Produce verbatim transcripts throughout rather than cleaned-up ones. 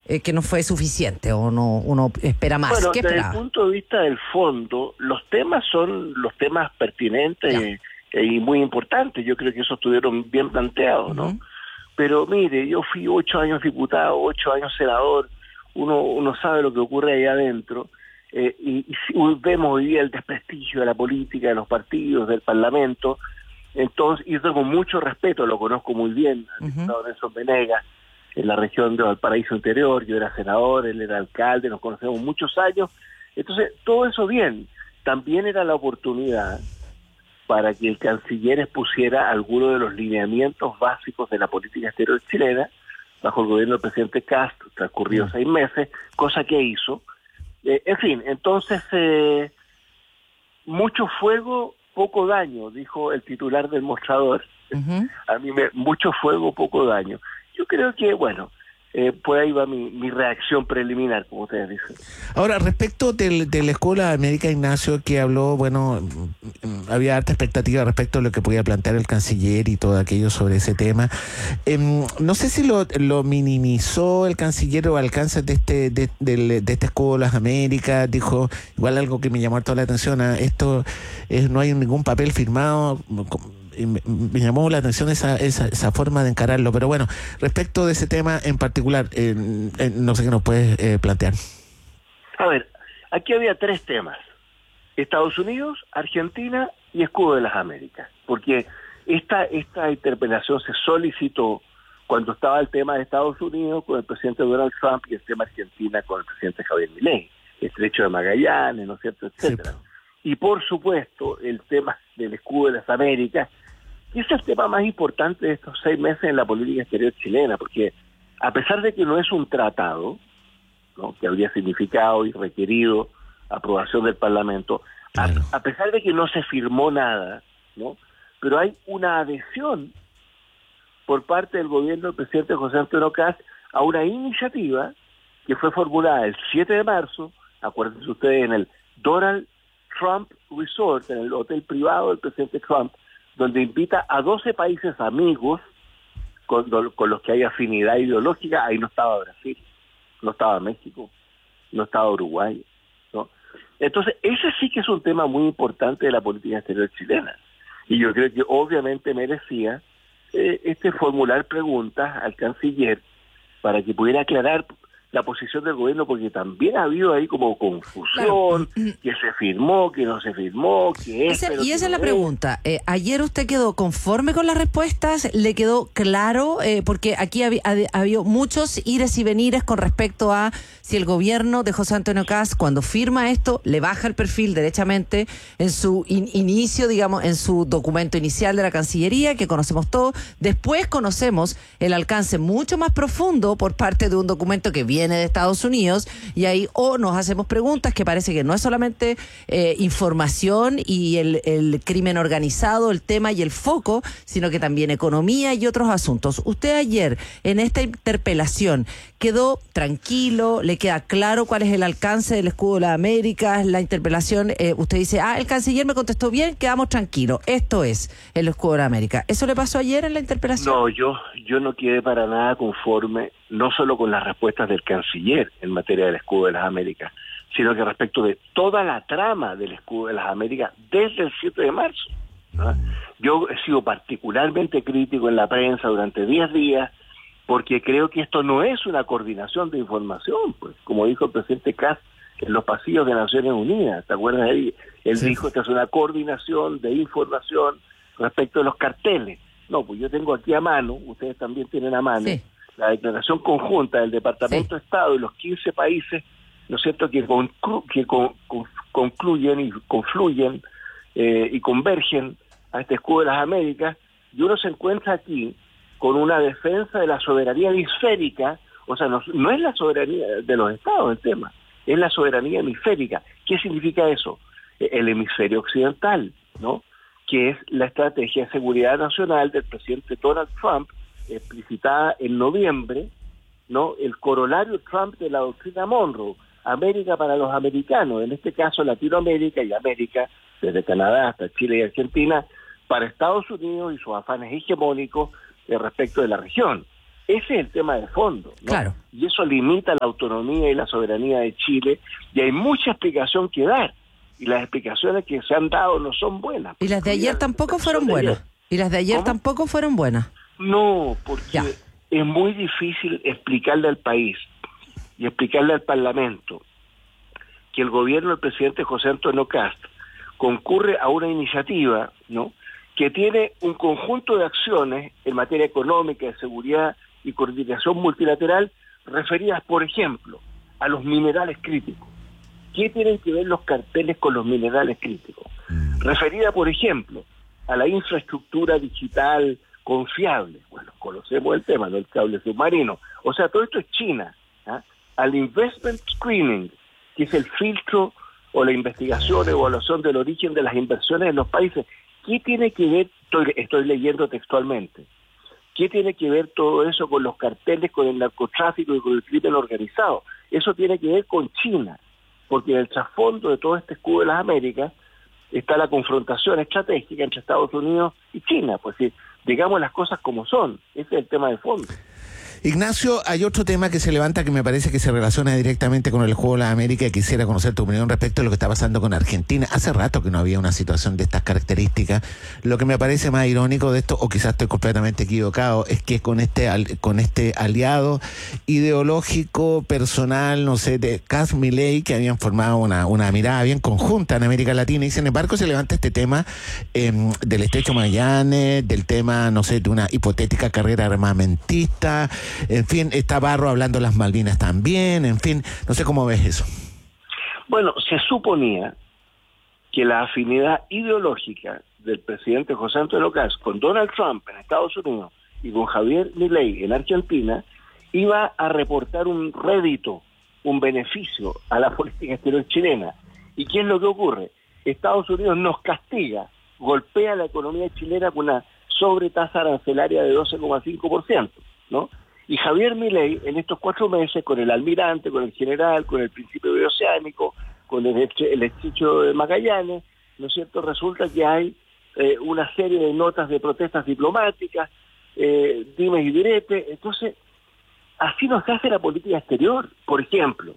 eh, que no fue suficiente o no uno espera más. Bueno, ¿Qué desde esperaba? el punto de vista del fondo, los temas son los temas pertinentes y, y muy importantes. Yo creo que esos estuvieron bien planteados, ¿no? Uh-huh. Pero mire, yo fui ocho años diputado, ocho años senador, uno uno sabe lo que ocurre ahí adentro, eh, y, y si vemos hoy día el desprestigio de la política, de los partidos, del Parlamento. Entonces, y eso con mucho respeto, lo conozco muy bien, al uh-huh. diputado Nelson Venegas, en la región de Valparaíso Interior, yo era senador, él era alcalde, nos conocemos muchos años. Entonces, todo eso bien. También era la oportunidad para que el canciller expusiera algunos de los lineamientos básicos de la política exterior chilena, bajo el gobierno del presidente Castro, transcurridos uh-huh. seis meses, cosa que hizo. Eh, en fin, entonces, eh, mucho fuego, poco daño, dijo el titular del Mostrador. Uh-huh. A mí me, mucho fuego, poco daño. Yo creo que, bueno, eh, por ahí va mi, mi reacción preliminar, como ustedes dicen. Ahora, respecto del, de la Escuela de América, Ignacio, que habló, bueno, había harta expectativa respecto a lo que podía plantear el canciller y todo aquello sobre ese tema. Eh, no sé si lo, lo minimizó el canciller o alcances de este de, de, de esta Escuela de América. Dijo, igual algo que me llamó toda la atención, a esto es, no hay ningún papel firmado. Me, me llamó la atención esa, esa esa forma de encararlo, pero bueno, respecto de ese tema en particular, eh, eh, no sé qué nos puedes eh, plantear. A ver, aquí había tres temas: Estados Unidos, Argentina y Escudo de las Américas, porque esta esta interpelación se solicitó cuando estaba el tema de Estados Unidos con el presidente Donald Trump y el tema Argentina con el presidente Javier Milei, el Estrecho de Magallanes, ¿no es cierto?, etcétera. Sí. Y por supuesto el tema del Escudo de las Américas, y ese es el tema más importante de estos seis meses en la política exterior chilena, porque a pesar de que no es un tratado, ¿no?, que habría significado y requerido aprobación del Parlamento, claro. a, a pesar de que no se firmó nada, ¿no?, pero hay una adhesión por parte del gobierno del presidente José Antonio Kast a una iniciativa que fue formulada el siete de marzo, acuérdense ustedes, en el Donald Trump Resort, en el hotel privado del presidente Trump, donde invita a doce países amigos con, con los que hay afinidad ideológica. Ahí no estaba Brasil, no estaba México, no estaba Uruguay, ¿no? Entonces, ese sí que es un tema muy importante de la política exterior chilena. Y yo creo que obviamente merecía eh, este formular preguntas al canciller para que pudiera aclarar la posición del gobierno, porque también ha habido ahí como confusión, claro. que se firmó, que no se firmó, que es... Ese, pero y esa que es la no pregunta. Eh, ¿Ayer usted quedó conforme con las respuestas? ¿Le quedó claro? Eh, porque aquí ha, ha, ha habido muchos ires y venires con respecto a si el gobierno de José Antonio Kast, cuando firma esto, le baja el perfil derechamente en su in, inicio, digamos, en su documento inicial de la Cancillería, que conocemos todos. Después conocemos el alcance mucho más profundo por parte de un documento que viene de Estados Unidos, y ahí o nos hacemos preguntas que parece que no es solamente eh, información y el, el crimen organizado, el tema y el foco, sino que también economía y otros asuntos. Usted ayer, en esta interpelación, quedó tranquilo, le queda claro cuál es el alcance del Escudo de las Américas, la interpelación, eh, usted dice, ah, el canciller me contestó bien, quedamos tranquilos, esto es el Escudo de la América. ¿Eso le pasó ayer en la interpelación? No, yo, yo no quedé para nada conforme, no solo con las respuestas del canciller en materia del Escudo de las Américas, sino que respecto de toda la trama del Escudo de las Américas desde el siete de marzo. ¿no? Yo he sido particularmente crítico en la prensa durante diez días, porque creo que esto no es una coordinación de información, pues, como dijo el presidente Kast en los pasillos de Naciones Unidas, ¿te acuerdas de ahí? Él sí. dijo que es una coordinación de información respecto de los carteles. No, pues yo tengo aquí a mano, ustedes también tienen a mano, sí. la declaración conjunta del Departamento sí. de Estado y los quince países, ¿no es cierto?, que, conclu- que con- con- concluyen y confluyen eh, y convergen a este Escudo de las Américas, y uno se encuentra aquí con una defensa de la soberanía hemisférica. O sea, no, no es la soberanía de los estados el tema, es la soberanía hemisférica. ¿Qué significa eso? El hemisferio occidental, ¿no?, que es la estrategia de seguridad nacional del presidente Donald Trump, explicitada en noviembre, ¿no?, el corolario Trump de la doctrina Monroe, América para los americanos, en este caso Latinoamérica y América, desde Canadá hasta Chile y Argentina, para Estados Unidos y sus afanes hegemónicos respecto de la región. Ese es el tema de fondo, ¿no? Claro. Y eso limita la autonomía y la soberanía de Chile, y hay mucha explicación que dar, y las explicaciones que se han dado no son buenas. Y las de ayer tampoco fueron buenas. Y las de ayer ¿Cómo? tampoco fueron buenas. No, porque Ya. es muy difícil explicarle al país y explicarle al Parlamento que el gobierno del presidente José Antonio Kast concurre a una iniciativa, ¿no?, que tiene un conjunto de acciones en materia económica, de seguridad y coordinación multilateral referidas, por ejemplo, a los minerales críticos. ¿Qué tienen que ver los carteles con los minerales críticos? Referida, por ejemplo, a la infraestructura digital confiable. Bueno, conocemos el tema, ¿no?, el cable submarino. O sea, todo esto es China. ¿Ah? Al investment screening, que es el filtro o la investigación, evaluación del origen de las inversiones en los países. ¿Qué tiene que ver, estoy, estoy leyendo textualmente, qué tiene que ver todo eso con los carteles, con el narcotráfico y con el crimen organizado? Eso tiene que ver con China, porque en el trasfondo de todo este escudo de las Américas está la confrontación estratégica entre Estados Unidos y China. Pues sí, digamos las cosas como son, ese es el tema de fondo. Ignacio, hay otro tema que se levanta que me parece que se relaciona directamente con el juego de la América y quisiera conocer tu opinión respecto a lo que está pasando con Argentina. Hace rato que no había una situación de estas características. Lo que me parece más irónico de esto, o quizás estoy completamente equivocado, es que con este con este aliado ideológico, personal, no sé, de Kast Milei, que habían formado una, una mirada bien conjunta en América Latina, y sin embargo se levanta este tema eh, del Estrecho Magallanes, del tema, no sé, de una hipotética carrera armamentista. En fin, está Barro hablando de las Malvinas también, en fin, no sé cómo ves eso. Bueno, se suponía que la afinidad ideológica del presidente José Antonio Kast con Donald Trump en Estados Unidos y con Javier Milei en Argentina iba a reportar un rédito, un beneficio a la política exterior chilena. ¿Y qué es lo que ocurre? Estados Unidos nos castiga, golpea la economía chilena con una sobretasa arancelaria de doce coma cinco por ciento, ¿no? Y Javier Milei, en estos cuatro meses, con el almirante, con el general, con el principio bioceánico, con el, el estrecho de Magallanes, ¿no es cierto?, resulta que hay eh, una serie de notas de protestas diplomáticas, eh, dimes y diretes. Entonces, así no se hace la política exterior. Por ejemplo,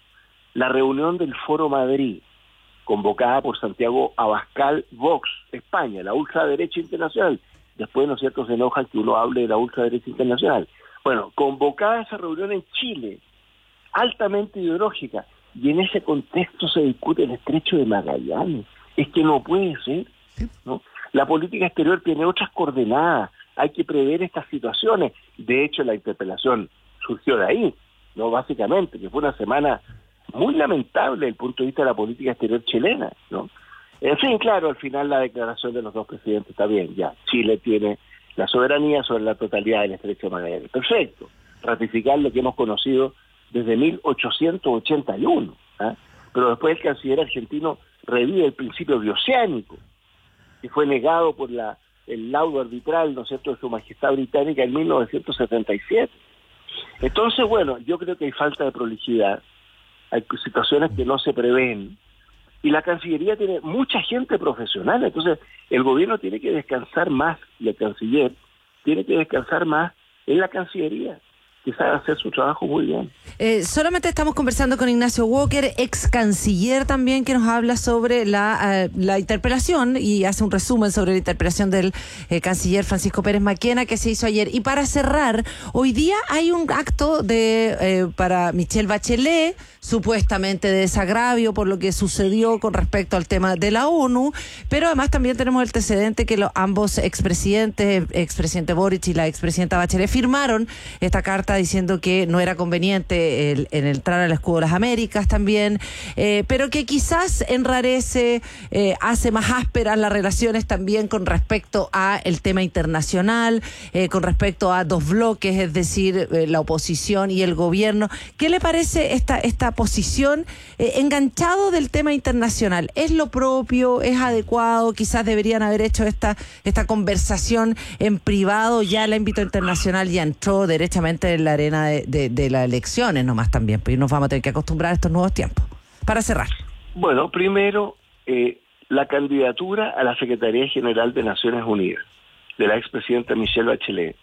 la reunión del Foro Madrid, convocada por Santiago Abascal Vox, España, la ultraderecha internacional. Después, ¿no es cierto?, se enojan que uno hable de la ultraderecha internacional. Bueno, convocada esa reunión en Chile, altamente ideológica, y en ese contexto se discute el estrecho de Magallanes. Es que no puede ser, ¿no? La política exterior tiene otras coordenadas, hay que prever estas situaciones. De hecho, la interpelación surgió de ahí, ¿no? Básicamente, que fue una semana muy lamentable desde el punto de vista de la política exterior chilena, ¿no? En fin, claro, al final la declaración de los dos presidentes está bien, ya, Chile tiene la soberanía sobre la totalidad del estrecho de Magallanes. Perfecto, ratificar lo que hemos conocido desde mil ochocientos ochenta y uno, ¿eh? Pero después el canciller argentino revive el principio bioceánico, que fue negado por la el laudo arbitral, ¿no es cierto?, de su majestad británica en mil novecientos setenta y siete. Entonces, bueno, yo creo que hay falta de prolijidad, hay situaciones que no se prevén, y la Cancillería tiene mucha gente profesional. Entonces el gobierno tiene que descansar más, y el canciller tiene que descansar más en la Cancillería, que sabe hacer su trabajo muy bien. Eh, solamente estamos conversando con Ignacio Walker, ex canciller también, que nos habla sobre la, uh, la interpelación y hace un resumen sobre la interpelación del eh, canciller Francisco Pérez Maquena que se hizo ayer. Y para cerrar, hoy día hay un acto de eh, para Michelle Bachelet, supuestamente de desagravio por lo que sucedió con respecto al tema de la ONU, pero además también tenemos el antecedente que los, ambos expresidentes, expresidente Boric y la expresidenta Bachelet, firmaron esta carta diciendo que no era conveniente el, el entrar al escudo de las Américas también, eh, pero que quizás enrarece, eh, hace más ásperas las relaciones también con respecto a el tema internacional, eh, con respecto a dos bloques, es decir, eh, la oposición y el gobierno. ¿Qué le parece esta esta posición eh, enganchado del tema internacional? ¿Es lo propio? ¿Es adecuado? Quizás deberían haber hecho esta esta conversación en privado. Ya el ámbito internacional ya entró derechamente en la arena de, de, de las elecciones nomás también, pues nos vamos a tener que acostumbrar a estos nuevos tiempos. Para cerrar. Bueno, primero, eh, la candidatura a la Secretaría General de Naciones Unidas de la expresidenta Michelle Bachelet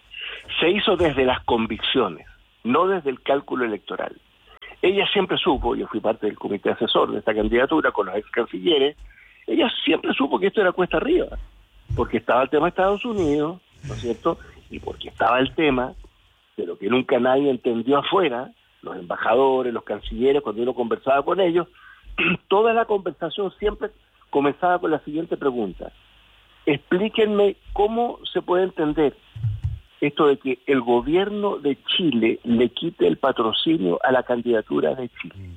se hizo desde las convicciones, no desde el cálculo electoral. Ella siempre supo, yo fui parte del comité asesor de esta candidatura con los ex cancilleres, ella siempre supo que esto era cuesta arriba, porque estaba el tema de Estados Unidos, ¿no es cierto? Y porque estaba el tema de lo que nunca nadie entendió afuera, los embajadores, los cancilleres, cuando uno conversaba con ellos, toda la conversación siempre comenzaba con la siguiente pregunta: explíquenme cómo se puede entender esto de que el gobierno de Chile le quite el patrocinio a la candidatura de Chile.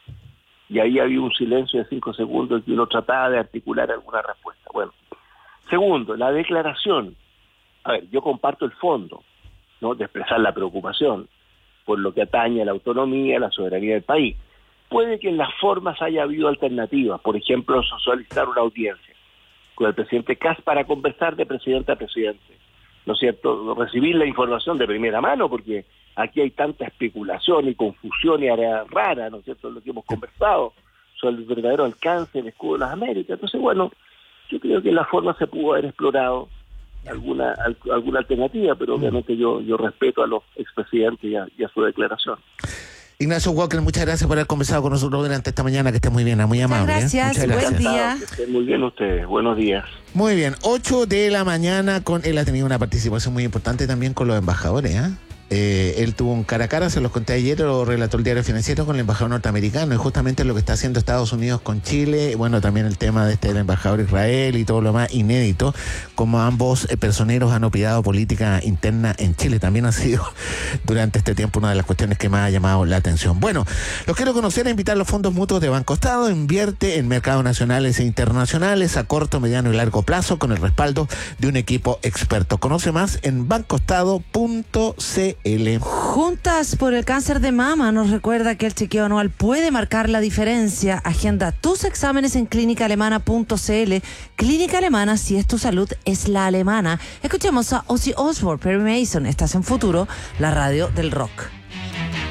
Y ahí había un silencio de cinco segundos y uno trataba de articular alguna respuesta. Bueno, segundo, la declaración. A ver, yo comparto el fondo, ¿no?, de expresar la preocupación por lo que atañe a la autonomía, a la soberanía del país. Puede que en las formas haya habido alternativas, por ejemplo, solicitar una audiencia con el presidente Kast para conversar de presidente a presidente, ¿no es cierto?, recibir la información de primera mano, porque aquí hay tanta especulación y confusión y área rara, ¿no es cierto?, lo que hemos conversado sobre el verdadero alcance del escudo de las Américas. Entonces, bueno, yo creo que en la forma se pudo haber explorado alguna alguna alternativa, pero obviamente yo yo respeto a los expresidentes y a, y a su declaración. Ignacio Walker, muchas gracias por haber conversado con nosotros durante esta mañana, que esté muy bien, muy amable. Muchas gracias, ¿eh? Muchas buen gracias. día. Que estén muy bien ustedes, buenos días. Muy bien, ocho de la mañana, con él ha tenido una participación muy importante también con los embajadores, ¿eh? Eh, él tuvo un cara a cara, se los conté ayer, lo relató el Diario Financiero, con el embajador norteamericano, y justamente lo que está haciendo Estados Unidos con Chile, bueno, también el tema de este del embajador Israel y todo lo más inédito, como ambos eh, personeros han opinado política interna en Chile, también ha sido durante este tiempo una de las cuestiones que más ha llamado la atención. Bueno, los quiero conocer e invitar a los fondos mutuos de Banco Estado. Invierte en mercados nacionales e internacionales a corto, mediano y largo plazo con el respaldo de un equipo experto. Conoce más en bancoestado punto c l. Juntas por el cáncer de mama nos recuerda que el chequeo anual puede marcar la diferencia. Agenda tus exámenes en clínica alemana punto c l. Clínica Alemana, si es tu salud, es la alemana. Escuchemos a Ozzy Osbourne, Perry Mason. Estás en Futuro, la radio del rock.